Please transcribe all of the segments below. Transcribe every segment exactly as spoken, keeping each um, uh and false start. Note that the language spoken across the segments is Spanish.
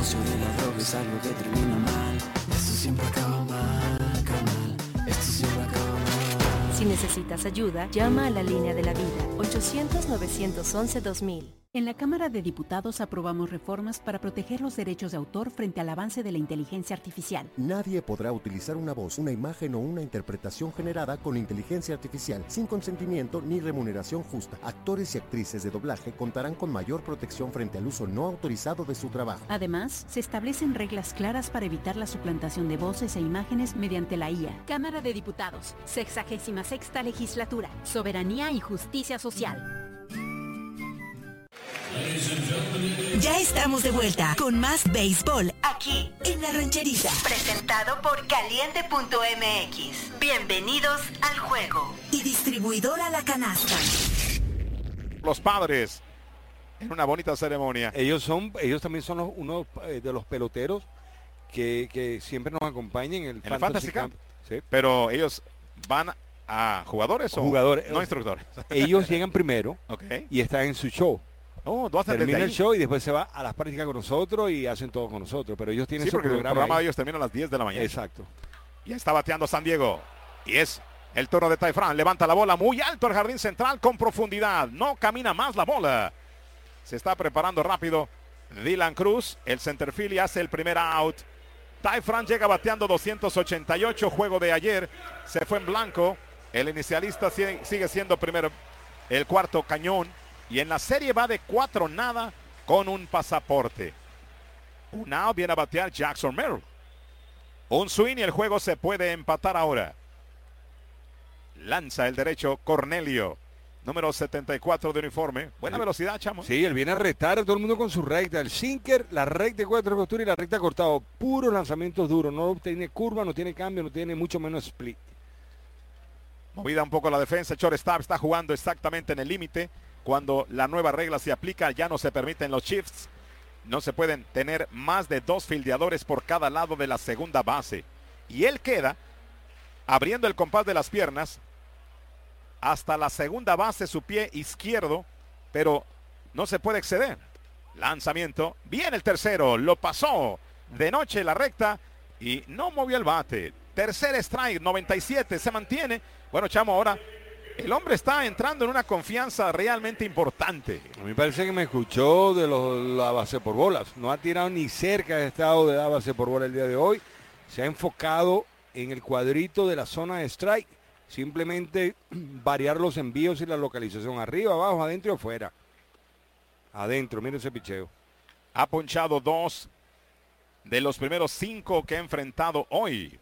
negocio de la droga es algo que termina mal. Esto siempre acaba mal, carnal. Esto siempre acaba mal. Si necesitas ayuda, llama a la línea de la vida, ochocientos, novecientos once, dos mil. En la Cámara de Diputados aprobamos reformas para proteger los derechos de autor frente al avance de la inteligencia artificial. Nadie podrá utilizar una voz, una imagen o una interpretación generada con inteligencia artificial sin consentimiento ni remuneración justa. Actores y actrices de doblaje contarán con mayor protección frente al uso no autorizado de su trabajo. Además, se establecen reglas claras para evitar la suplantación de voces e imágenes mediante la I A. Cámara de Diputados, sexagésima sexta legislatura, soberanía y justicia social. Ya estamos de vuelta con más béisbol aquí en La Rancherita. Presentado por Caliente punto M X. Bienvenidos al juego. Y distribuidora La Canasta. Los Padres en una bonita ceremonia. Ellos son, ellos también son los, uno eh, de los peloteros que, que siempre nos acompañan en el, en Fantasy, el Fantasy Camp. Camp. Sí. Pero ellos van a jugadores o jugadores, no instructores. Ellos llegan primero okay. y están en su show. Oh, ¿tú haces termina el show y después se va a las prácticas con nosotros y hacen todo con nosotros, pero ellos tienen sí, su porque programa. El programa ahí. de ellos termina a las diez de la mañana. Exacto. Ya está bateando San Diego. Y es el turno de Ty France. Levanta la bola muy alto el jardín central con profundidad. No camina más la bola. Se está preparando rápido Dylan Cruz. El centerfield y hace el primer out. Ty France llega bateando doscientos ochenta y ocho. Juego de ayer. Se fue en blanco. El inicialista sigue siendo primero el cuarto cañón. Y en la serie va de cuatro nada con un pasaporte. Un out, viene a batear Jackson Merrill. Un swing y el juego se puede empatar ahora. Lanza el derecho Cornelio. Número setenta y cuatro de uniforme. Buena velocidad, chamo. Sí, él viene a retar a todo el mundo con su recta. El sinker, la recta de cuatro costuras y la recta cortado. Puros lanzamientos duros. No tiene curva, no tiene cambio, no tiene mucho menos split. Movida un poco la defensa. Shortstop está jugando exactamente en el límite. Cuando la nueva regla se aplica, ya no se permiten los shifts. No se pueden tener más de dos fildeadores por cada lado de la segunda base. Y él queda abriendo el compás de las piernas hasta la segunda base, su pie izquierdo, pero no se puede exceder. Lanzamiento. Viene el tercero. Lo pasó de noche la recta y no movió el bate. Tercer strike, noventa y siete. Se mantiene. Bueno, chamo, ahora el hombre está entrando en una confianza realmente importante. A mí parece que me escuchó de los, la base por bolas. No ha tirado ni cerca de estado de la base por bola el día de hoy. Se ha enfocado en el cuadrito de la zona de strike. Simplemente variar los envíos y la localización. Arriba, abajo, adentro y afuera. Adentro, miren ese picheo. Ha ponchado dos de los primeros cinco que ha enfrentado hoy.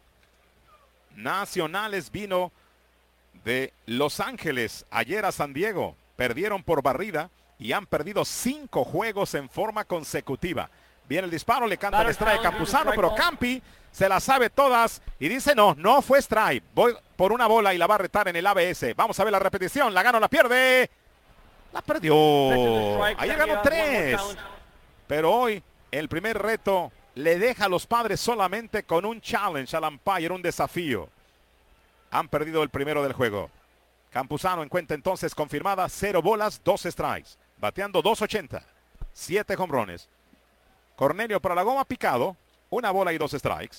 Nacionales vino de Los Ángeles ayer a San Diego. Perdieron por barrida y han perdido cinco juegos en forma consecutiva. Viene el disparo, le canta el strike Campuzano, pero Campi se las sabe todas y dice no, no fue strike. Voy por una bola y la va a retar en el A B S. Vamos a ver la repetición, la gana o la pierde. La perdió. Ayer ganó tres. Pero hoy el primer reto le deja a los Padres solamente con un challenge al umpire, un desafío. Han perdido el primero del juego. Campuzano en cuenta entonces confirmada. Cero bolas, dos strikes. Bateando dos ochenta. Siete jonrones. Cornelio para la goma picado. Una bola y dos strikes.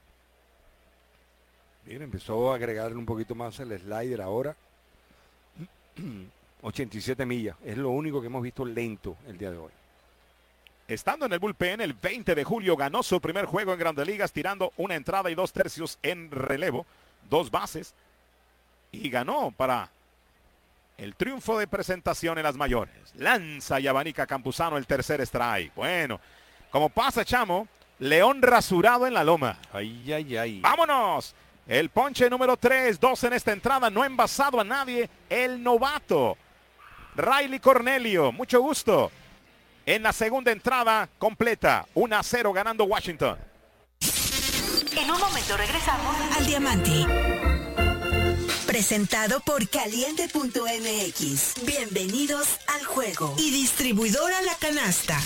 Bien, empezó a agregarle un poquito más el slider ahora. ochenta y siete millas. Es lo único que hemos visto lento el día de hoy. Estando en el bullpen, el veinte de julio ganó su primer juego en Grandes Ligas tirando una entrada y dos tercios en relevo. Dos bases y ganó para el triunfo de presentación en las mayores. Lanza y abanica Campuzano el tercer strike. Bueno, como pasa, chamo, león rasurado en la loma. Ay, ay, ay. ¡Vámonos! El ponche número tres, dos en esta entrada, no ha envasado a nadie. El novato, Riley Cornelio, mucho gusto. En la segunda entrada completa, uno a cero ganando Washington. En un momento regresamos al Diamante. Presentado por Caliente punto M X. Bienvenidos al juego. Y distribuidora La Canasta.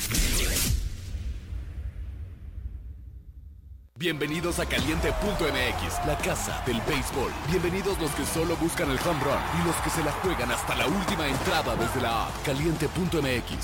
Bienvenidos a Caliente punto M X, la casa del béisbol. Bienvenidos los que solo buscan el home run y los que se la juegan hasta la última entrada desde la app. Caliente punto M X,